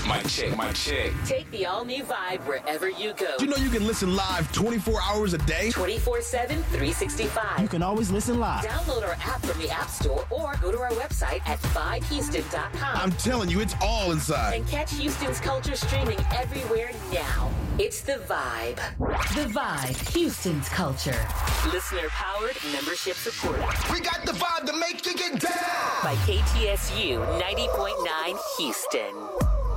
Mic check, mic check. Take the all-new Vibe wherever you go. You know you can listen live 24 hours a day? 24/7, 365. You can always listen live. Download our app from the App Store or go to our website at vibehouston.com. I'm telling you, it's all inside. And catch Houston's culture streaming everywhere now. It's The Vibe. The Vibe, Houston's culture. Listener-powered, membership supported. We got the vibe to make you get down. By KTSU 90.9 Houston.